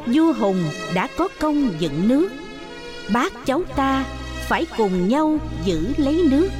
vua Hùng đã có công dựng nước, bác cháu ta phải cùng nhau giữ lấy nước.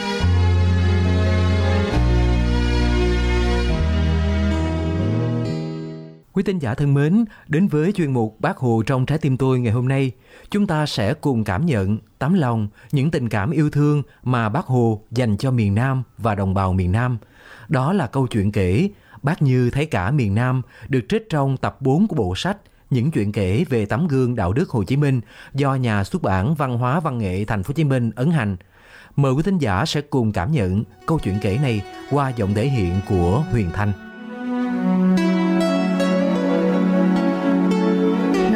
Quý thính giả thân mến, đến với chuyên mục Bác Hồ trong trái tim tôi ngày hôm nay, chúng ta sẽ cùng cảm nhận tấm lòng, những tình cảm yêu thương mà Bác Hồ dành cho miền Nam và đồng bào miền Nam. Đó là câu chuyện kể Bác Như thấy cả miền Nam, được trích trong tập 4 của bộ sách Những chuyện kể về tấm gương đạo đức Hồ Chí Minh do nhà xuất bản Văn hóa Văn nghệ Thành phố Hồ Chí Minh ấn hành. Mời quý thính giả sẽ cùng cảm nhận câu chuyện kể này qua giọng thể hiện của Huyền Thanh. Năm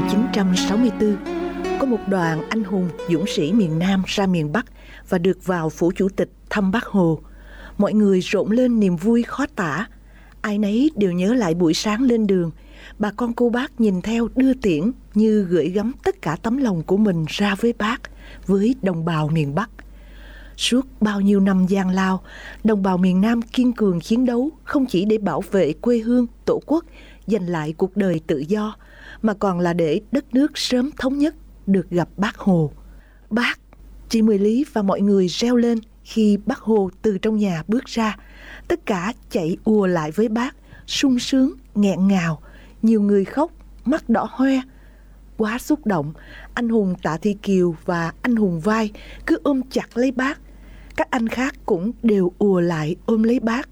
1964, có một đoàn anh hùng dũng sĩ miền Nam ra miền Bắc và được vào phủ chủ tịch thăm Bác Hồ. Mọi người rộn lên niềm vui khó tả. Ai nấy đều nhớ lại buổi sáng lên đường, bà con cô bác nhìn theo đưa tiễn như gửi gắm tất cả tấm lòng của mình ra với bác, với đồng bào miền Bắc. Suốt bao nhiêu năm gian lao, đồng bào miền Nam kiên cường chiến đấu không chỉ để bảo vệ quê hương, tổ quốc, giành lại cuộc đời tự do, mà còn là để đất nước sớm thống nhất, được gặp Bác Hồ. Bác, chị Mười Lý và mọi người reo lên khi Bác Hồ từ trong nhà bước ra. Tất cả chạy ùa lại với bác, sung sướng, nghẹn ngào. Nhiều người khóc, mắt đỏ hoe. Quá xúc động, anh hùng Tạ Thị Kiều và anh hùng Vai cứ ôm chặt lấy bác. Các anh khác cũng đều ùa lại ôm lấy bác.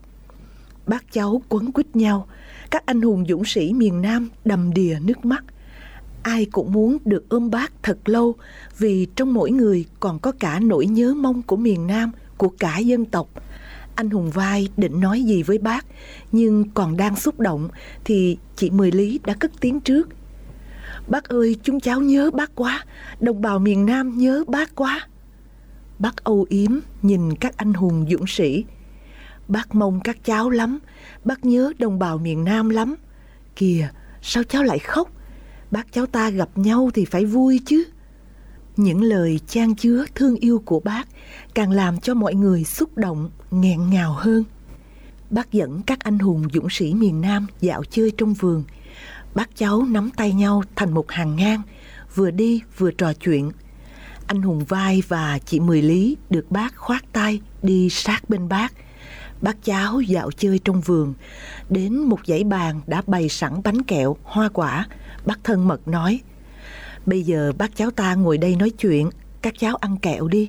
Bác cháu quấn quýt nhau. Các anh hùng dũng sĩ miền Nam đầm đìa nước mắt. Ai cũng muốn được ôm bác thật lâu, vì trong mỗi người còn có cả nỗi nhớ mong của miền Nam, của cả dân tộc. Anh hùng Vai định nói gì với bác, nhưng còn đang xúc động thì chị Mười Lý đã cất tiếng trước. Bác ơi, chúng cháu nhớ bác quá, đồng bào miền Nam nhớ bác quá. Bác âu yếm nhìn các anh hùng dũng sĩ. Bác mong các cháu lắm, bác nhớ đồng bào miền Nam lắm. Kìa, sao cháu lại khóc? Bác cháu ta gặp nhau thì phải vui chứ. Những lời chan chứa thương yêu của bác càng làm cho mọi người xúc động, nghẹn ngào hơn. Bác dẫn các anh hùng dũng sĩ miền Nam dạo chơi trong vườn. Bác cháu nắm tay nhau thành một hàng ngang, vừa đi vừa trò chuyện. Anh hùng Vai và chị Mười Lý được bác khoác tay đi sát bên bác. Bác cháu dạo chơi trong vườn, đến một dãy bàn đã bày sẵn bánh kẹo, hoa quả. Bác thân mật nói: bây giờ bác cháu ta ngồi đây nói chuyện, các cháu ăn kẹo đi.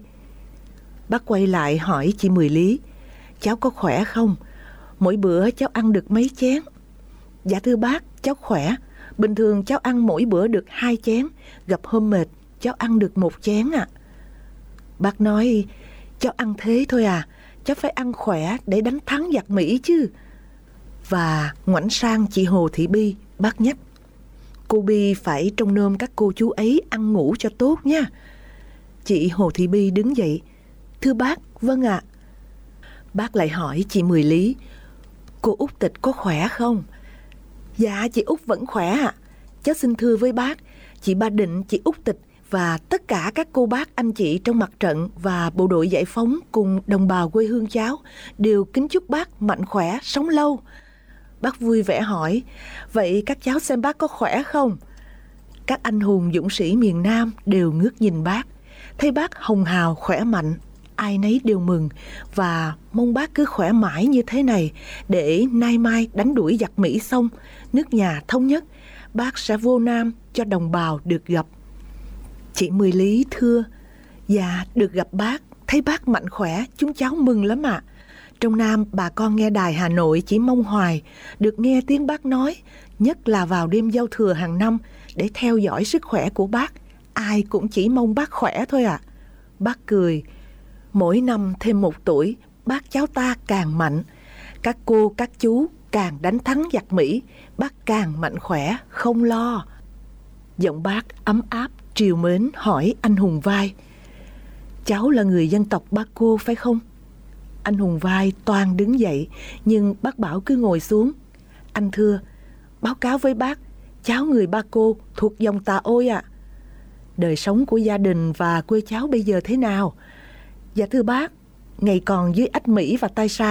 Bác quay lại hỏi chị Mười Lý: cháu có khỏe không? Mỗi bữa cháu ăn được mấy chén? Dạ thưa bác, cháu khỏe. Bình thường cháu ăn mỗi bữa được 2 chén, gặp hôm mệt cháu ăn được 1 chén ạ. Bác nói: cháu ăn thế thôi à, cháu phải ăn khỏe để đánh thắng giặc Mỹ chứ. Và ngoảnh sang chị Hồ Thị Bi, bác nhắc: cô Bi phải trông nom các cô chú ấy ăn ngủ cho tốt nha. Chị Hồ Thị Bi đứng dậy: thưa bác, vâng ạ. Bác lại hỏi chị Mười Lý: cô Út Tịch có khỏe không? Dạ chị Út vẫn khỏe ạ. Cháu xin thưa với bác, chị Ba Định, chị Út Tịch và tất cả các cô bác anh chị trong mặt trận và bộ đội giải phóng cùng đồng bào quê hương cháu đều kính chúc bác mạnh khỏe, sống lâu. Bác vui vẻ hỏi: vậy các cháu xem bác có khỏe không? Các anh hùng dũng sĩ miền Nam đều ngước nhìn bác. Thấy bác hồng hào khỏe mạnh, ai nấy đều mừng và mong bác cứ khỏe mãi như thế này, để nay mai đánh đuổi giặc Mỹ xong, nước nhà thống nhất, bác sẽ vô Nam cho đồng bào được gặp. Chị Mười Lý thưa: dạ được gặp bác, thấy bác mạnh khỏe, chúng cháu mừng lắm ạ. Trong Nam bà con nghe đài Hà Nội chỉ mong hoài được nghe tiếng bác nói, nhất là vào đêm giao thừa hàng năm để theo dõi sức khỏe của bác. Ai cũng chỉ mong bác khỏe thôi ạ. Bác cười: mỗi năm thêm 1 tuổi, bác cháu ta càng mạnh. Các cô các chú càng đánh thắng giặc Mỹ, bác càng mạnh khỏe, không lo. Giọng bác ấm áp, trìu mến hỏi anh hùng Vai: cháu là người dân tộc Ba Cô phải không? Anh hùng Vai toan đứng dậy, nhưng bác bảo cứ ngồi xuống. Anh thưa: báo cáo với bác, cháu người Ba Cô thuộc dòng Tà Ôi ạ. Đời sống của gia đình và quê cháu bây giờ thế nào? Dạ thưa bác, ngày còn dưới ách Mỹ và tay sai